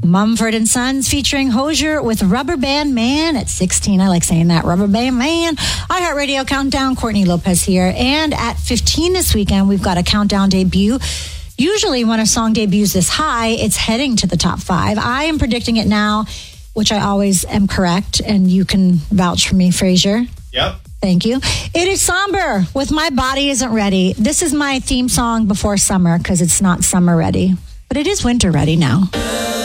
Mumford and Sons featuring Hozier with Rubber Band Man at 16. I like saying that, Rubber Band Man. iHeartRadio Countdown, Courtney Lopez here. And at 15 this weekend, we've got a countdown debut. Usually when a song debuts this high, it's heading to the top 5. I am predicting it now, which I always am correct, and you can vouch for me, Fraser. Yep. Thank you. It is Somber with My Body Isn't Ready. This is my theme song before summer because it's not summer ready, but it is winter ready now.